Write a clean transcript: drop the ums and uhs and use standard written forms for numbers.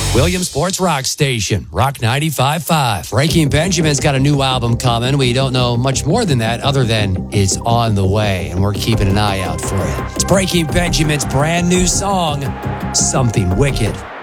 Williams Sports Rock Station, Rock 95.5. Breaking Benjamin's got a new album coming. We don't know much more than that other than it's on the way, and we're keeping an eye out for it. It's Breaking Benjamin's brand new song, Something Wicked.